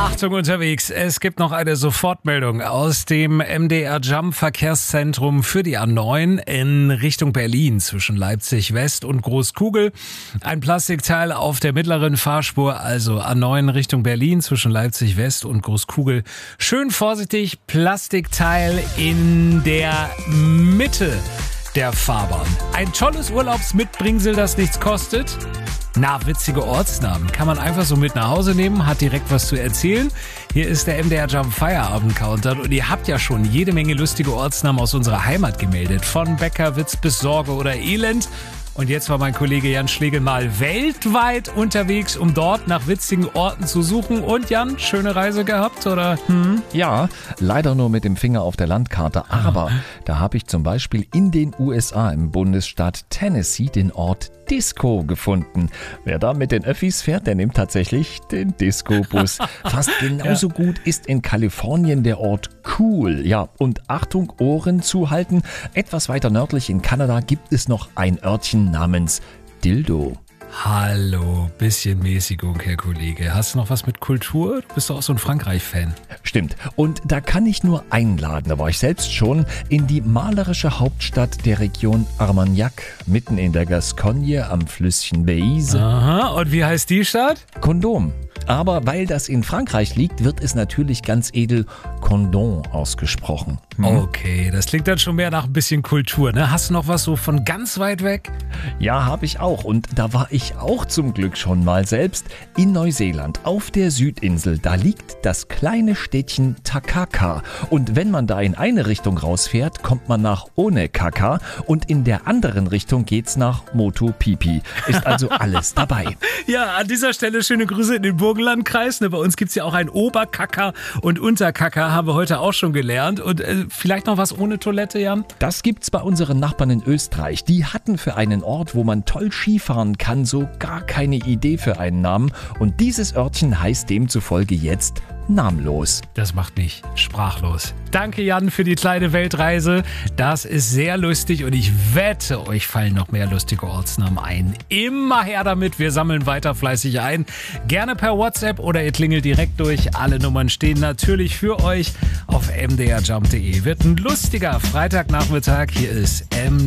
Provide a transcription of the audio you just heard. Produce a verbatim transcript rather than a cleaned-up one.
Achtung unterwegs, es gibt noch eine Sofortmeldung aus dem M D R Jump Verkehrszentrum für die A neun in Richtung Berlin zwischen Leipzig West und Großkugel. Ein Plastikteil auf der mittleren Fahrspur, also A neun Richtung Berlin zwischen Leipzig West und Großkugel. Schön vorsichtig, Plastikteil in der Mitte der Fahrbahn. Ein tolles Urlaubsmitbringsel, das nichts kostet. Na, witzige Ortsnamen. Kann man einfach so mit nach Hause nehmen, hat direkt was zu erzählen. Hier ist der M D R Jump Feierabend Countdown und ihr habt ja schon jede Menge lustige Ortsnamen aus unserer Heimat gemeldet. Von Bäckerwitz bis Sorge oder Elend. Und jetzt war mein Kollege Jan Schlegel mal weltweit unterwegs, um dort nach witzigen Orten zu suchen. Und Jan, schöne Reise gehabt, oder? Hm, ja, leider nur mit dem Finger auf der Landkarte. Aber oh. da habe ich zum Beispiel in den U S A im Bundesstaat Tennessee den Ort Disco gefunden. Wer da mit den Öffis fährt, der nimmt tatsächlich den Disco-Bus. Fast genauso ja. gut ist in Kalifornien der Ort Cool. Ja, und Achtung, Ohren zuhalten. Etwas weiter nördlich in Kanada gibt es noch ein Örtchen namens Dildo. Hallo, bisschen Mäßigung, Herr Kollege. Hast du noch was mit Kultur? Du bist doch auch so ein Frankreich-Fan. Stimmt. Und da kann ich nur einladen, da war ich selbst schon, in die malerische Hauptstadt der Region Armagnac, mitten in der Gascogne am Flüsschen Beise. Aha, und wie heißt die Stadt? Condom. Aber weil das in Frankreich liegt, wird es natürlich ganz edel Condom ausgesprochen. Hm? Okay, das klingt dann schon mehr nach ein bisschen Kultur, ne? Hast du noch was so von ganz weit weg? Ja, habe ich auch. Und da war ich auch zum Glück schon mal selbst in Neuseeland auf der Südinsel. Da liegt das kleine Städtchen Takaka. Und wenn man da in eine Richtung rausfährt, kommt man nach Onekaka und in der anderen Richtung geht's nach Motupipi. Ist also alles dabei. Ja, an dieser Stelle schöne Grüße in den Burgenlandkreis. Ne, bei uns gibt's ja auch ein Oberkaka und Unterkaka, haben wir heute auch schon gelernt. Und äh, vielleicht noch was ohne Toilette, Jan? Das gibt's bei unseren Nachbarn in Österreich. Die hatten für einen Ort, wo man toll Skifahren kann, so gar keine Idee für einen Namen. Und dieses Örtchen heißt demzufolge jetzt namenlos. Das macht mich sprachlos. Danke, Jan, für die kleine Weltreise. Das ist sehr lustig und ich wette, euch fallen noch mehr lustige Ortsnamen ein. Immer her damit, wir sammeln weiter fleißig ein. Gerne per WhatsApp oder ihr klingelt direkt durch. Alle Nummern stehen natürlich für euch auf m d r jump punkt d e. Wird ein lustiger Freitagnachmittag. Hier ist M